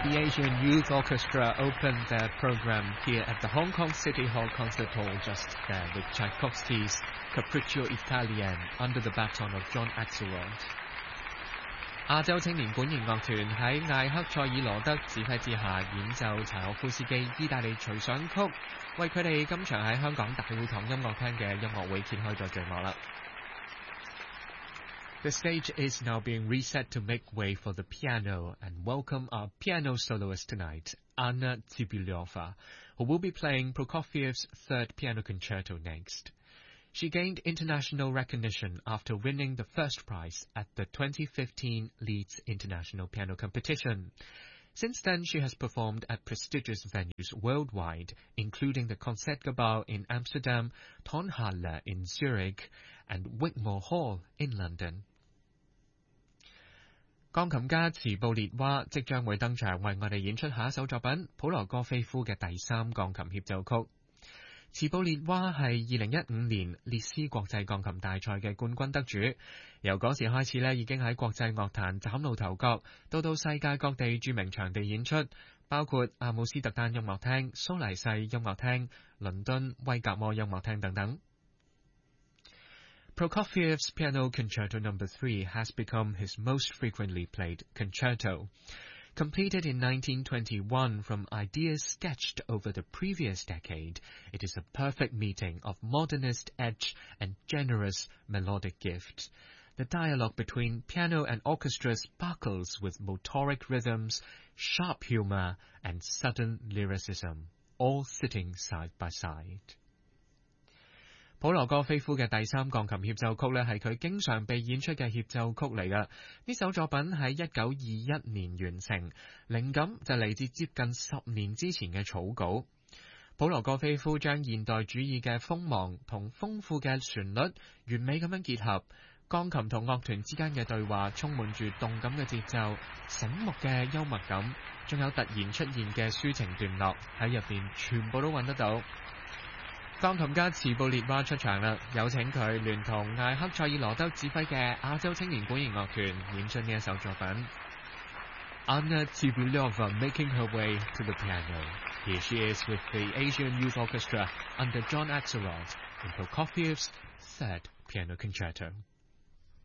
The Asian Youth Orchestra opened their program here at the Hong Kong City Hall Concert Hall just there with Tchaikovsky's Capriccio Italian under the baton of John Axelrod。 亞洲青年管弦樂團喺艾克塞爾羅德指揮之下演奏柴可夫斯基意大利隨想曲，為佢哋今場喺香港大會堂音樂廳嘅音樂會揭開咗序幕啦。The stage is now being reset to make way for the piano and welcome our piano soloist tonight, Anna Tsibylyova, who will be playing Prokofiev's third piano concerto next. She gained international recognition after winning the first prize at the 2015 Leeds International Piano Competition. Since then, she has performed at prestigious venues worldwide, including the Concertgebouw in Amsterdam, Tonhalle in Zurich, and Wigmore Hall in London. 鋼琴家茨布列娃即將會登場為我哋演出下一首作品普羅戈菲夫嘅第三鋼琴協奏曲。茨布列娃係2015年列斯國際鋼琴大賽嘅冠軍得主，由嗰時開始呢已經喺國際樂壇嶄露頭角，到世界各地著名場地演出，包括阿姆斯特丹音樂廳、蘇黎世音樂廳、倫敦威格摩音樂廳等等。Prokofiev's Piano Concerto No. 3 has become his most frequently played concerto. Completed in 1921 from ideas sketched over the previous decade, it is a perfect meeting of modernist edge and generous melodic gift. The dialogue between piano and orchestra sparkles with motoric rhythms, sharp humor, and sudden lyricism, all sitting side by side. 普羅戈菲夫嘅第三鋼琴協奏曲呢係佢經常被演出嘅協奏曲嚟㗎。呢首作品喺1921年完成，靈感就嚟自接近10年之前嘅草稿。普羅戈菲夫將現代主義嘅鋒芒同豐富嘅旋律完美咁樣結合，鋼琴同樂團之間嘅對話充滿住動感嘅節奏、醒目嘅幽默感，仲有突然出現嘅抒情段落喺入邊，全部都揾得到。鋼琴家茨布列娃出場啦，有請佢聯同艾克塞爾羅德指揮嘅亞洲青年管弦樂團演出呢一首作品。Anna Tsibylyova making her way to the piano. Here she is with the Asian Youth Orchestra under John Axelrod in Prokofiev's third piano concerto.